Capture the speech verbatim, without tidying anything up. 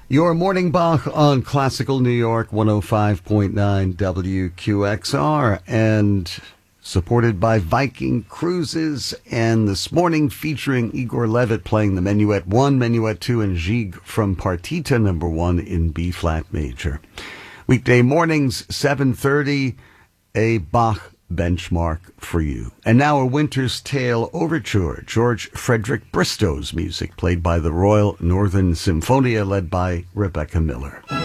Your morning Bach on Classical New York one oh five point nine W Q X R, and supported by Viking Cruises, and this morning featuring Igor Levit playing the Menuet one, Menuet two, and Gigue from Partita number one in B-flat major. Weekday mornings, seven thirty, a Bach benchmark for you. And now A Winter's Tale Overture, George Frederick Bristow's music, played by the Royal Northern Symphonia, led by Rebecca Miller.